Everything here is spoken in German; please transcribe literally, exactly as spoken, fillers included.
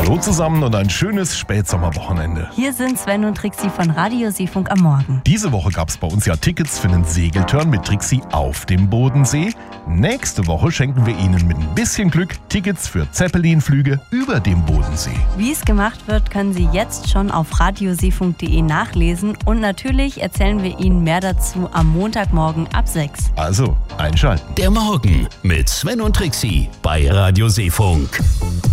Hallo zusammen und ein schönes Spätsommerwochenende. Hier sind Sven und Trixi von Radio Seefunk am Morgen. Diese Woche gab es bei uns ja Tickets für einen Segeltörn mit Trixi auf dem Bodensee. Nächste Woche schenken wir Ihnen mit ein bisschen Glück Tickets für Zeppelin-Flüge über dem Bodensee. Wie es gemacht wird, können Sie jetzt schon auf radioseefunk punkt de nachlesen und natürlich erzählen wir Ihnen mehr dazu am Montagmorgen ab sechs. Also, einschalten. Der Morgen mit Sven und Trixi bei Radio Seefunk.